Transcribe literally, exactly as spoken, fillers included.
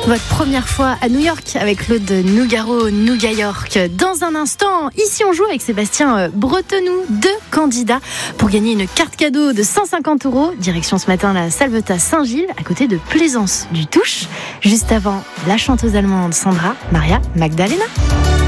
Votre première fois à New York avec Claude Nougaro, Nouga York. Dans un instant, ici on joue avec Sébastien Bretonou, deux candidats pour gagner une carte cadeau de cent cinquante euros. Direction ce matin la Salvetat Saint-Gilles, à côté de Plaisance du Touche. Juste avant, la chanteuse allemande Sandra Maria Magdalena.